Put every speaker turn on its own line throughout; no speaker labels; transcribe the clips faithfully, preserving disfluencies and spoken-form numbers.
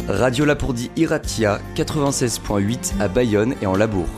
Radio Lapourdie Iratia, quatre-vingt-seize virgule huit à Bayonne et en Labour.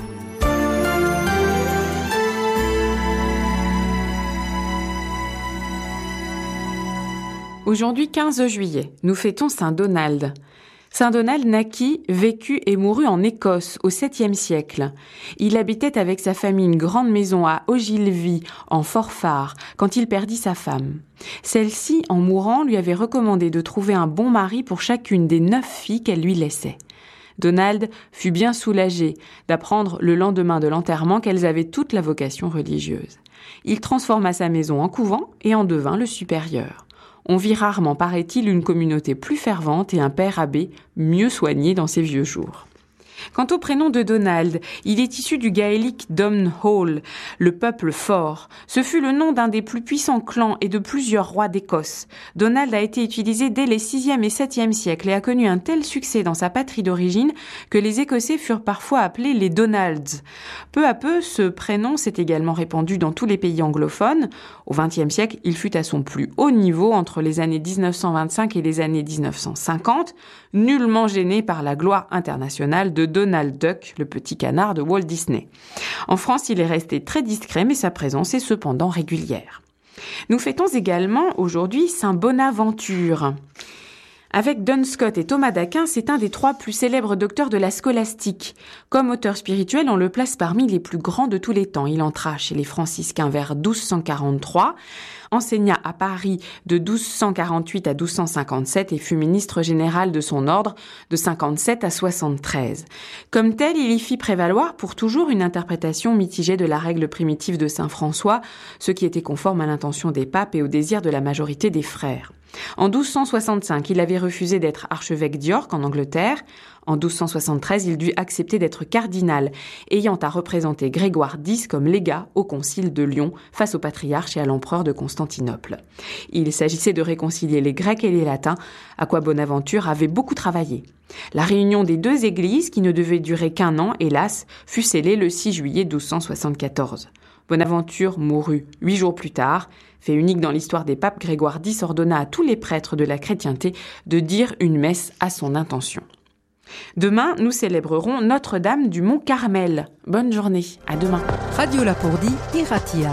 Aujourd'hui, quinze juillet, nous fêtons Saint Donald. Saint Donald naquit, vécut et mourut en Écosse au septième siècle. Il habitait avec sa famille une grande maison à Ogilvie, en Forfar, quand il perdit sa femme. Celle-ci, en mourant, lui avait recommandé de trouver un bon mari pour chacune des neuf filles qu'elle lui laissait. Donald fut bien soulagé d'apprendre le lendemain de l'enterrement qu'elles avaient toute la vocation religieuse. Il transforma sa maison en couvent et en devint le supérieur. On vit rarement, paraît-il, une communauté plus fervente et un père abbé mieux soigné dans ses vieux jours. Quant au prénom de Donald, il est issu du gaélique Domhnall, le peuple fort. Ce fut le nom d'un des plus puissants clans et de plusieurs rois d'Écosse. Donald a été utilisé dès les sixième et septième siècles et a connu un tel succès dans sa patrie d'origine que les Écossais furent parfois appelés les Donalds. Peu à peu, ce prénom s'est également répandu dans tous les pays anglophones. Au vingtième siècle, il fut à son plus haut niveau entre les années dix-neuf cent vingt-cinq et les années dix-neuf cent cinquante, nullement gêné par la gloire internationale de Donald Duck, le petit canard de Walt Disney. En France, il est resté très discret, mais sa présence est cependant régulière. Nous fêtons également aujourd'hui Saint Bonaventure. Avec Duns Scott et Thomas d'Aquin, c'est un des trois plus célèbres docteurs de la scolastique. Comme auteur spirituel, on le place parmi les plus grands de tous les temps. Il entra chez les franciscains vers douze cent quarante-trois, enseigna à Paris de douze cent quarante-huit à douze cent cinquante-sept et fut ministre général de son ordre de cinquante-sept à soixante-treize. Comme tel, il y fit prévaloir pour toujours une interprétation mitigée de la règle primitive de saint François, ce qui était conforme à l'intention des papes et au désir de la majorité des frères. En douze cent soixante-cinq, il avait refusé d'être archevêque d'York en Angleterre. En douze cent soixante-treize, il dut accepter d'être cardinal, ayant à représenter Grégoire dix comme légat au concile de Lyon face au patriarche et à l'empereur de Constantinople. Il s'agissait de réconcilier les Grecs et les Latins, à quoi Bonaventure avait beaucoup travaillé. La réunion des deux églises, qui ne devait durer qu'un an, hélas, fut scellée le six juillet douze cent soixante-quatorze. Bonaventure mourut huit jours plus tard. Fait unique dans l'histoire des papes, Grégoire dix ordonna à tous les prêtres de la chrétienté de dire une messe à son intention. Demain, nous célébrerons Notre-Dame du Mont Carmel. Bonne journée, à demain.
Radio Lapourdie Iratia.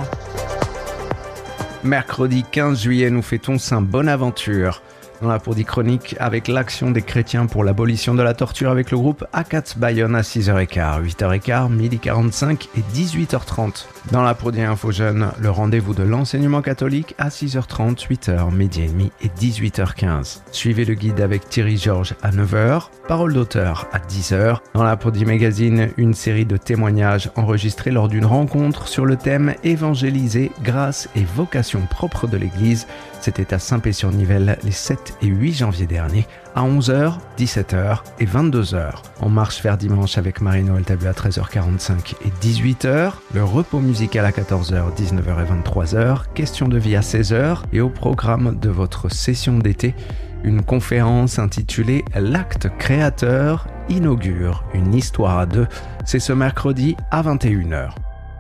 Mercredi quinze juillet, nous fêtons Saint Bonaventure. Dans la Lapourdie chronique, avec l'action des chrétiens pour l'abolition de la torture avec le groupe ACAT Bayonne à six heures quinze, huit heures quinze, midi quarante-cinq et dix-huit heures trente. Dans la Lapourdie Info Jeune, le rendez-vous de l'enseignement catholique à six heures trente, huit heures, midi et demi et dix-huit heures quinze. Suivez le guide avec Thierry Georges à neuf heures, parole d'auteur à dix heures. Dans la Lapourdie Magazine, une série de témoignages enregistrés lors d'une rencontre sur le thème « Évangéliser, grâce et vocation propre de l'Église ». C'était à Saint-Pé-sur-Nivelle les sept et huit janvier dernier, à onze heures, dix-sept heures et vingt-deux heures. En marche vers dimanche avec Marie-Noël Tabu à treize heures quarante-cinq et dix-huit heures, le repos musical à quatorze heures, dix-neuf heures et vingt-trois heures, question de vie à seize heures et au programme de votre session d'été, une conférence intitulée « L'acte créateur inaugure une histoire à deux ». C'est ce mercredi à vingt et une heures.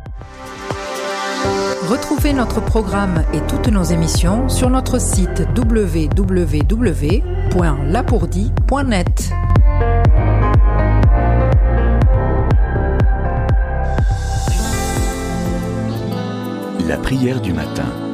Retrouvez notre programme et toutes nos émissions sur notre site w w w point lapourdie point net.
La prière du matin.